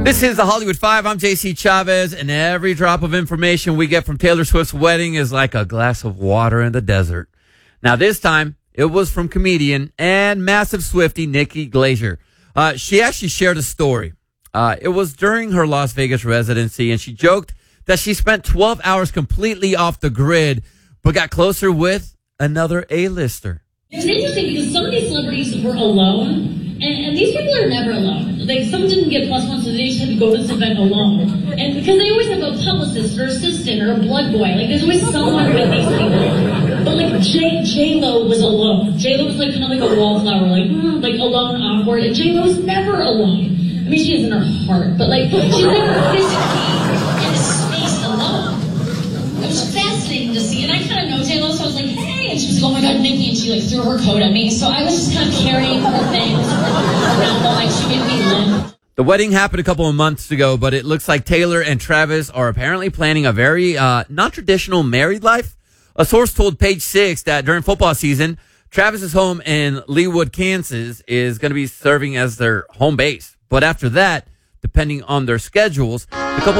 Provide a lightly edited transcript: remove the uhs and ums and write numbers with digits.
This is the Hollywood Five. I'm JC Chavez, and every drop of information we get from Taylor Swift's wedding is like a glass of water in the desert. Now, this time, it was from comedian and massive Swiftie Nikki Glaser. She actually shared a story. It was during her Las Vegas residency, and she joked that she spent 12 hours completely off the grid, but got closer with another A-lister. It's interesting because some of these celebrities were alone. And these people are never alone. Like, some didn't get +1, so they just had to go to this event alone. And because they always have a publicist or assistant or a blood boy. Like, there's always someone with these people. But, like, J-Lo was alone. J-Lo was, like, kind of like a wallflower, like alone, awkward. And J-Lo's never alone. I mean, she is in her heart. But, like, she's never physically in a space alone. It was fascinating to see. And I kind of know J-Lo, so I was like, hey. And she was like, oh my God, Nikki. And she, like, threw her coat at me. So I was just kind of carrying her things around, but, like, she made me limp. The wedding happened a couple of months ago, but it looks like Taylor and Travis are apparently planning a very non-traditional married life. A source told Page Six that during football season, Travis's home in Leawood, Kansas, is going to be serving as their home base. But after that, depending on their schedules, the couple